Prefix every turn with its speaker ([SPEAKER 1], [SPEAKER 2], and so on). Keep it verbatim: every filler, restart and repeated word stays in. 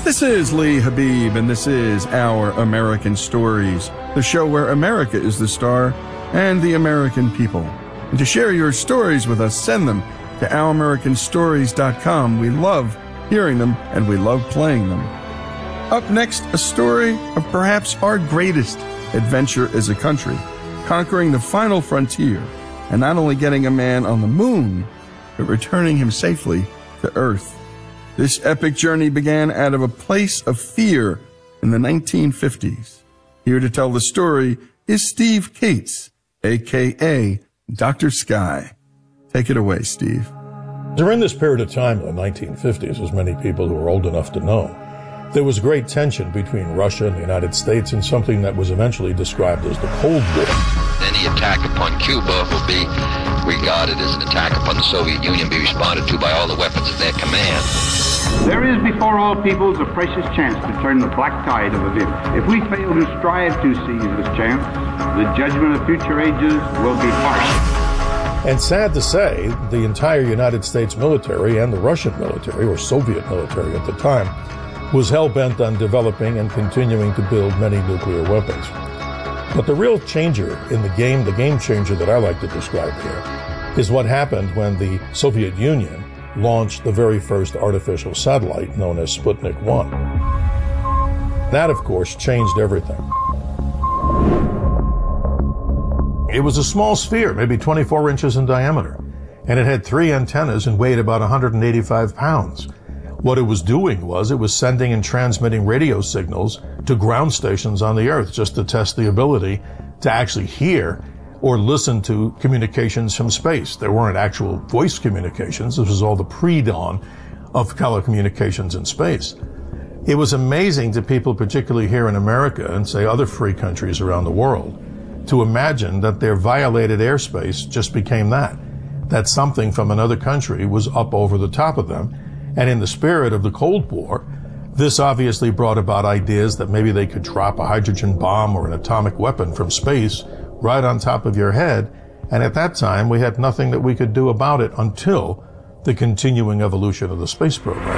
[SPEAKER 1] This is Lee Habib, and this is Our American Stories, the show where America is the star and the American people. And to share your stories with us, send them to our american stories dot com. We love hearing them, and we love playing them. Up next, a story of perhaps our greatest adventure as a country, conquering the final frontier, and not only getting a man on the moon, but returning him safely to Earth. This epic journey began out of a place of fear in the nineteen fifties. Here to tell the story is Steve Kates, a k a. Doctor Sky. Take it away, Steve.
[SPEAKER 2] During this period of time in the nineteen fifties, as many people who are old enough to know, there was great tension between Russia and the United States in something that was eventually described as the Cold War.
[SPEAKER 3] Any attack upon Cuba will be regarded as an attack upon the Soviet Union, be responded to by all the weapons at their command.
[SPEAKER 4] There is before all peoples a precious chance to turn the black tide of events. If we fail to strive to seize this chance, the judgment of future ages will be harsh.
[SPEAKER 2] And sad to say, the entire United States military and the Russian military, or Soviet military at the time, was hell-bent on developing and continuing to build many nuclear weapons. But the real changer in the game, the game changer that I like to describe here, is what happened when the Soviet Union launched the very first artificial satellite known as Sputnik one. That, of course, changed everything. It was a small sphere, maybe twenty-four inches in diameter, and it had three antennas and weighed about one hundred eighty-five pounds. What it was doing was it was sending and transmitting radio signals to ground stations on the Earth just to test the ability to actually hear or listen to communications from space. There weren't actual voice communications. This was all the pre-dawn of telecommunications in space. It was amazing to people, particularly here in America and, say, other free countries around the world, to imagine that their violated airspace just became that, that something from another country was up over the top of them. And in the spirit of the Cold War, this obviously brought about ideas that maybe they could drop a hydrogen bomb or an atomic weapon from space right on top of your head. And at that time, we had nothing that we could do about it until the continuing evolution of the space program.